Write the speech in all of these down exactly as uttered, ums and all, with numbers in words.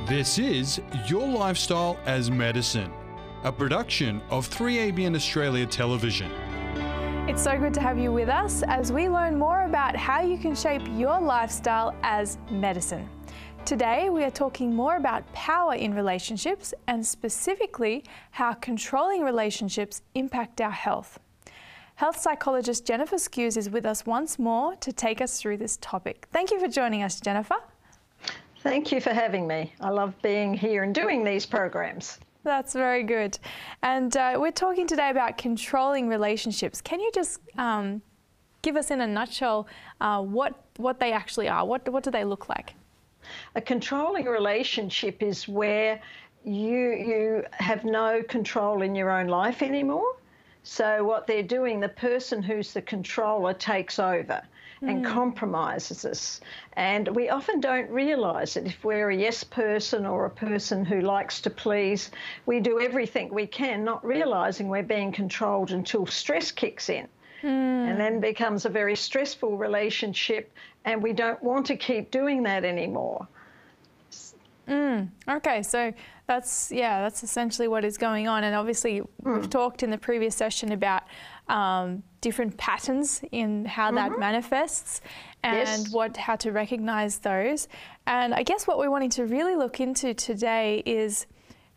This is Your Lifestyle as Medicine, a production of three A B N Australia Television. It's so good to have you with us as we learn more about how you can shape your lifestyle as medicine. Today we are talking more about power in relationships and specifically how controlling relationships impact our health. Health psychologist Jennifer Skews is with us once more to take us through this topic. Thank you for joining us, Jennifer. Thank you for having me. I love being here and doing these programs. That's very good. And uh, we're talking today about controlling relationships. Can you just um, give us in a nutshell uh, what, what they actually are? What, what do they look like? A controlling relationship is where you, you have no control in your own life anymore. So what they're doing, the person who's the controller takes over and mm. compromises us. And we often don't realise it. If we're a yes person or a person who likes to please, we do everything we can, not realising we're being controlled until stress kicks in. Mm. And then becomes a very stressful relationship, and we don't want to keep doing that anymore. Mm. Okay, so that's, yeah, that's essentially what is going on. And obviously mm. we've talked in the previous session about um, different patterns in how mm-hmm. that manifests and yes. what, how to recognise those. And I guess what we're wanting to really look into today is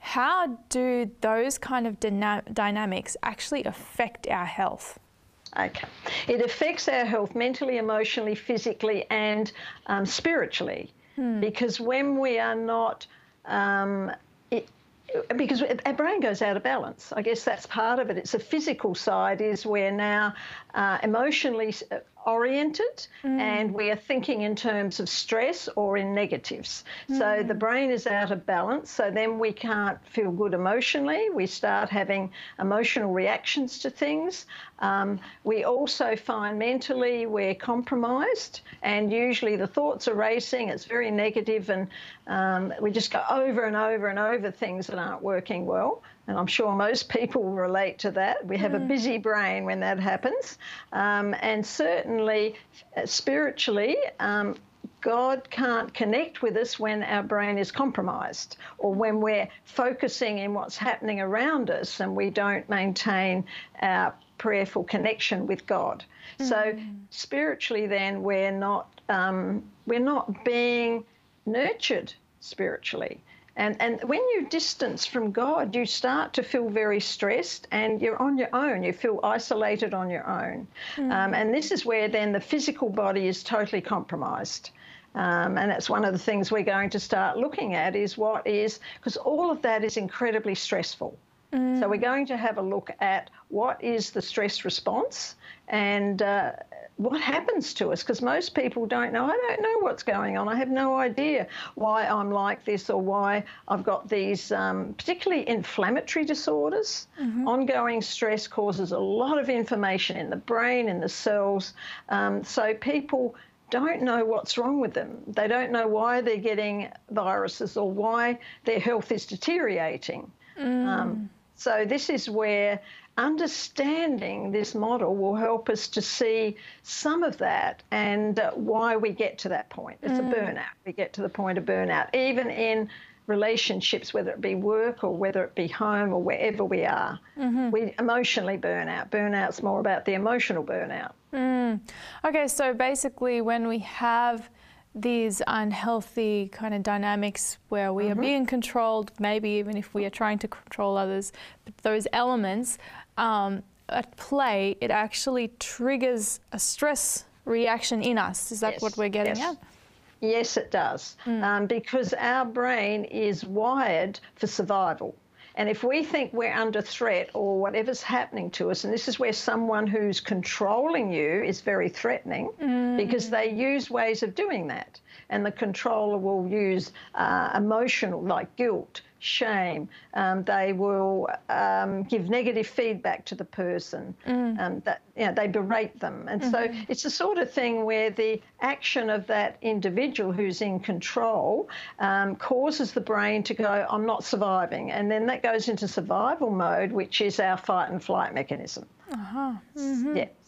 how do those kind of dyna dynamics actually affect our health? Okay. It affects our health mentally, emotionally, physically and um, spiritually. Hmm. Because when we are not, um, it, because our brain goes out of balance. I guess that's part of it. It's a physical side is we're now uh, emotionally oriented mm. and we are thinking in terms of stress or in negatives. Mm. So the brain is out of balance, so then we can't feel good emotionally. We start having emotional reactions to things. Um, we also find mentally we're compromised and usually the thoughts are racing, it's very negative and um, we just go over and over and over things that aren't working well. And I'm sure most people will relate to that. We have mm. a busy brain when that happens. Um, and certainly, uh, spiritually, um, God can't connect with us when our brain is compromised or when we're focusing in what's happening around us and we don't maintain our prayerful connection with God. Mm. So spiritually then, we're not, um, we're not being nurtured spiritually. And, and when you distance from God, you start to feel very stressed and you're on your own. You feel isolated on your own. Mm. Um, and this is where then the physical body is totally compromised. Um, and that's one of the things we're going to start looking at is what is, because all of that is incredibly stressful. Mm. So we're going to have a look at what is the stress response and uh, what happens to us, because most people don't know. I don't know what's going on. I have no idea why I'm like this or why I've got these um, particularly inflammatory disorders. Mm-hmm. Ongoing stress causes a lot of inflammation in the brain, in the cells. Um, so people don't know what's wrong with them. They don't know why they're getting viruses or why their health is deteriorating. Mm. Um, so this is where understanding this model will help us to see some of that and uh, why we get to that point. It's mm. a burnout. We get to the point of burnout, even in relationships, whether it be work or whether it be home or wherever we are. Mm-hmm. We emotionally burn out. Burnout's more about the emotional burnout. Mm. Okay, so basically when we have these unhealthy kind of dynamics where we mm-hmm. are being controlled, maybe even if we are trying to control others, but those elements um, at play, it actually triggers a stress reaction in us. Is that yes. what we're getting yes. at? Yes, it does, mm. um, because our brain is wired for survival. And if we think we're under threat or whatever's happening to us, and this is where someone who's controlling you is very threatening mm. because they use ways of doing that. And the controller will use uh, emotional, like guilt, shame. Um, they will um, give negative feedback to the person. Mm. Um, that you know, they berate them. And mm-hmm. so it's the sort of thing where the action of that individual who's in control um, causes the brain to go, I'm not surviving. And then that goes into survival mode, which is our fight and flight mechanism. Uh-huh. Mm-hmm. Yeah.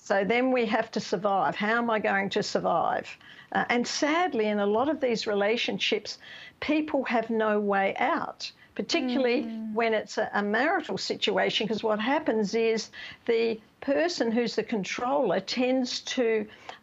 So then we have to survive. How am I going to survive? Uh, and sadly, in a lot of these relationships, people have no way out, particularly mm. when it's a, a marital situation, because what happens is the person who's the controller tends to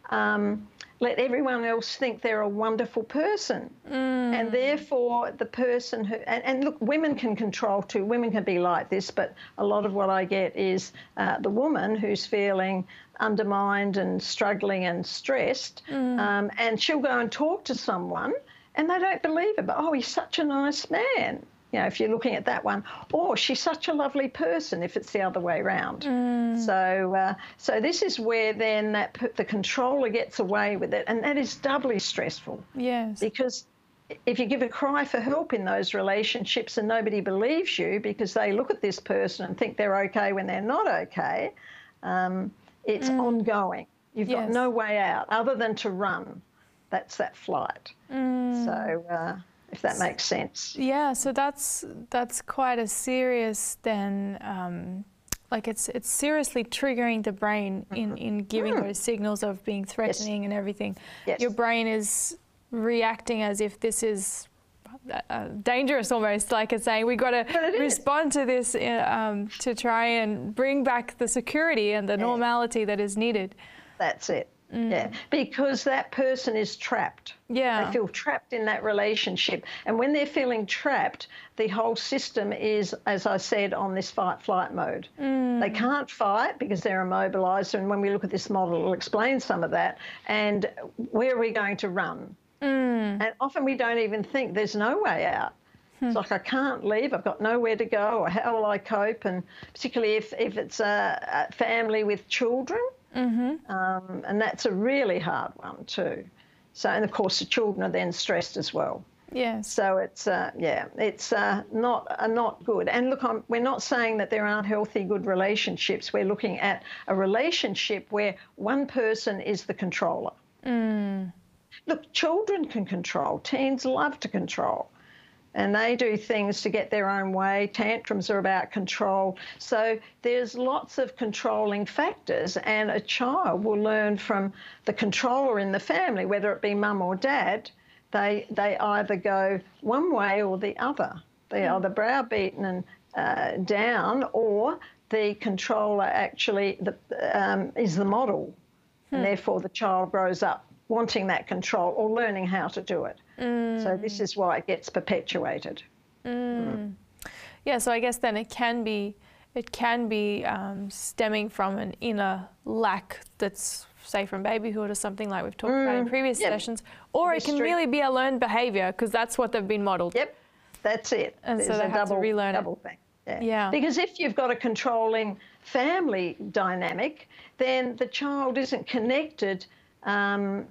um, let everyone else think they're a wonderful person. Mm. And therefore, the person who, and, and look, women can control too. Women can be like this, but a lot of what I get is uh, the woman who's feeling undermined and struggling and stressed, mm. um, and she'll go and talk to someone and they don't believe it, but, oh, he's such a nice man. You know, if you're looking at that one, or she's such a lovely person if it's the other way around. Mm. So uh, so this is where then that the controller gets away with it, and that is doubly stressful. Yes. Because if you give a cry for help in those relationships and nobody believes you because they look at this person and think they're okay when they're not okay, um, it's mm. ongoing. You've yes. got no way out other than to run. That's that flight. Mm. So... Uh, if that makes sense. Yeah, so that's that's quite a serious then, um, like it's it's seriously triggering the brain in, in giving mm. those signals of being threatening yes. and everything. Yes. Your brain is reacting as if this is uh, dangerous almost, like it's saying we've got to respond is. to this um, to try and bring back the security and the yeah. normality that is needed. That's it. Mm. Yeah, because that person is trapped. Yeah. They feel trapped in that relationship. And when they're feeling trapped, the whole system is, as I said, on this fight-flight mode. Mm. They can't fight because they're immobilised. And when we look at this model, it'll explain some of that. And where are we going to run? Mm. And often we don't even think there's no way out. Hmm. It's like, I can't leave, I've got nowhere to go, or how will I cope? And particularly if, if it's a, a family with children, mm-hmm. um, and that's a really hard one too. So, and of course the children are then stressed as well. Yes. So it's, uh, yeah, it's uh, not uh, not good. And look, I'm, we're not saying that there aren't healthy, good relationships. We're looking at a relationship where one person is the controller. Mm. Look, children can control. Teens love to control. And they do things to get their own way. Tantrums are about control. So there's lots of controlling factors, and a child will learn from the controller in the family, whether it be mum or dad. They, they either go one way or the other. They are either browbeaten and uh, down, or the controller actually the, um, is the model. Hmm. And therefore the child grows up wanting that control or learning how to do it. Mm. So this is why it gets perpetuated. Mm. Mm. Yeah, so I guess then it can be, it can be um, stemming from an inner lack that's, say, from babyhood or something like we've talked mm. about in previous yep. sessions, or it can really be a learned behaviour because that's what they've been modelled. Yep, that's it. And There's so they a have double, to relearn double it. thing. Yeah. yeah. Because if you've got a controlling family dynamic, then the child isn't connected Um,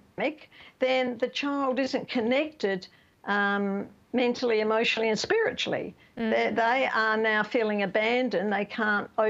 then the child isn't connected um, mentally, emotionally and spiritually. Mm. They, they are now feeling abandoned. They can't